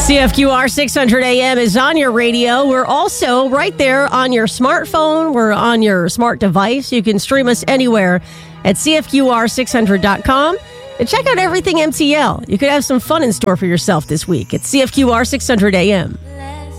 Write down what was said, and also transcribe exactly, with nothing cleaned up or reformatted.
C F Q R six hundred A M is on your radio. We're also right there on your smartphone. We're on your smart device. You can stream us anywhere at C F Q R six hundred dot com and check out everything M T L. You could have some fun in store for yourself this week at C F Q R six hundred A M.